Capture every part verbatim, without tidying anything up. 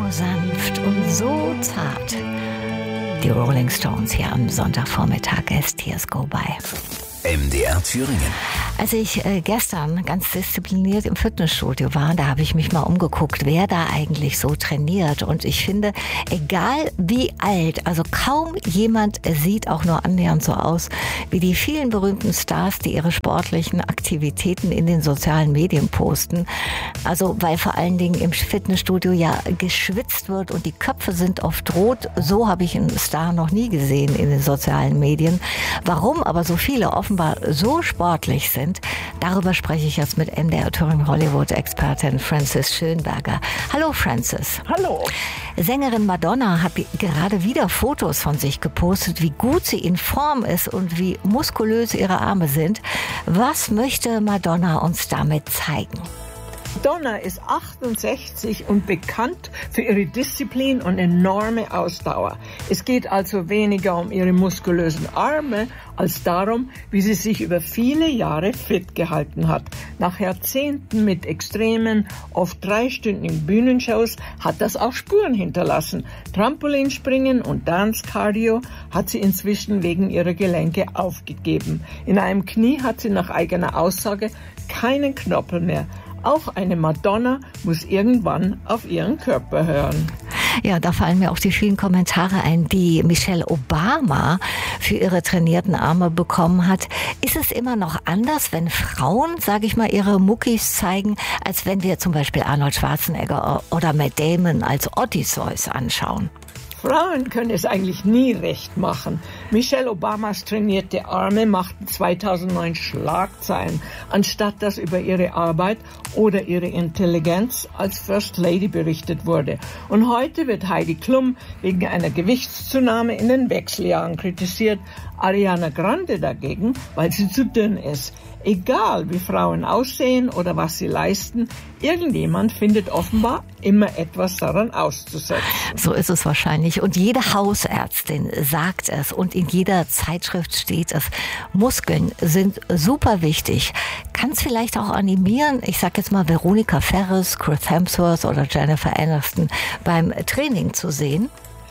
sanft und so zart. Die Rolling Stones hier am Sonntagvormittag as Tears Go By. M D R Thüringen. Als ich äh, gestern ganz diszipliniert im Fitnessstudio war, da habe ich mich mal umgeguckt, wer da eigentlich so trainiert. Und ich finde, egal wie alt, also kaum jemand sieht auch nur annähernd so aus wie die vielen berühmten Stars, die ihre sportlichen Aktivitäten in den sozialen Medien posten. Also weil vor allen Dingen im Fitnessstudio ja geschwitzt wird und die Köpfe sind oft rot. So habe ich einen Star noch nie gesehen in den sozialen Medien. Warum aber so viele offenbar so sportlich sind, darüber spreche ich jetzt mit M D R Thüringen Hollywood-Expertin Frances Schönberger. Hallo Frances. Hallo. Sängerin Madonna hat gerade wieder Fotos von sich gepostet, wie gut sie in Form ist und wie muskulös ihre Arme sind. Was möchte Madonna uns damit zeigen? Madonna ist achtundsechzig und bekannt für ihre Disziplin und enorme Ausdauer. Es geht also weniger um ihre muskulösen Arme als darum, wie sie sich über viele Jahre fit gehalten hat. Nach Jahrzehnten mit extremen, oft dreistündigen Bühnenshows hat das auch Spuren hinterlassen. Trampolinspringen und Dance Cardio hat sie inzwischen wegen ihrer Gelenke aufgegeben. In einem Knie hat sie nach eigener Aussage keinen Knorpel mehr. Auch eine Madonna muss irgendwann auf ihren Körper hören. Ja, da fallen mir auch die vielen Kommentare ein, die Michelle Obama für ihre trainierten Arme bekommen hat. Ist es immer noch anders, wenn Frauen, sage ich mal, ihre Muckis zeigen, als wenn wir zum Beispiel Arnold Schwarzenegger oder Matt Damon als Odysseus anschauen? Frauen können es eigentlich nie recht machen. Michelle Obamas trainierte Arme machten zweitausendneun Schlagzeilen, anstatt dass über ihre Arbeit oder ihre Intelligenz als First Lady berichtet wurde. Und heute wird Heidi Klum wegen einer Gewichtszunahme in den Wechseljahren kritisiert, Ariana Grande dagegen, weil sie zu dünn ist. Egal wie Frauen aussehen oder was sie leisten, irgendjemand findet offenbar immer etwas daran auszusetzen. So ist es wahrscheinlich. Und jede Hausärztin sagt es und in jeder Zeitschrift steht es. Muskeln sind super wichtig. Kann es vielleicht auch animieren, ich sag jetzt mal Veronica Ferris, Chris Hemsworth oder Jennifer Aniston beim Training zu sehen?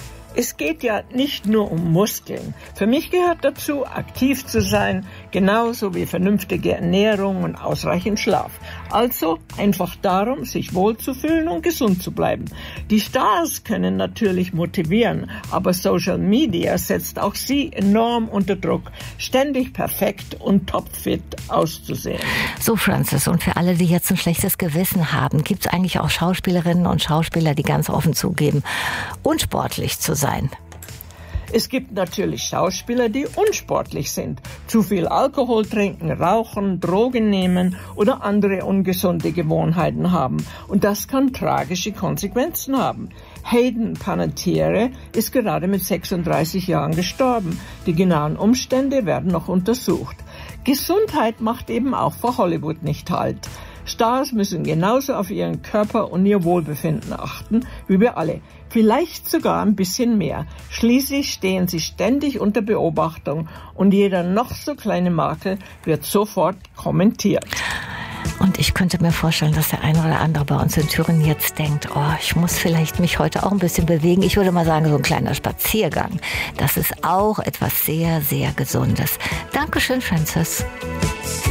Es geht ja nicht nur um Muskeln. Für mich gehört dazu, aktiv zu sein, genauso wie vernünftige Ernährung und ausreichend Schlaf. Also einfach darum, sich wohlzufühlen und gesund zu bleiben. Die Stars können natürlich motivieren, aber Social Media setzt auch sie enorm unter Druck, ständig perfekt und topfit auszusehen. So, Frances, und für alle, die jetzt ein schlechtes Gewissen haben, gibt es eigentlich auch Schauspielerinnen und Schauspieler, die ganz offen zugeben, unsportlich zu sein? Es gibt natürlich Schauspieler, die unsportlich sind, zu viel Alkohol trinken, rauchen, Drogen nehmen oder andere ungesunde Gewohnheiten haben. Und das kann tragische Konsequenzen haben. Hayden Panettiere ist gerade mit sechsunddreißig Jahren gestorben. Die genauen Umstände werden noch untersucht. Gesundheit macht eben auch vor Hollywood nicht Halt. Stars müssen genauso auf ihren Körper und ihr Wohlbefinden achten, wie wir alle. Vielleicht sogar ein bisschen mehr. Schließlich stehen sie ständig unter Beobachtung und jeder noch so kleine Makel wird sofort kommentiert. Und ich könnte mir vorstellen, dass der eine oder andere bei uns in Thüringen jetzt denkt, oh, ich muss vielleicht mich heute auch ein bisschen bewegen. Ich würde mal sagen, so ein kleiner Spaziergang. Das ist auch etwas sehr, sehr Gesundes. Dankeschön, Frances.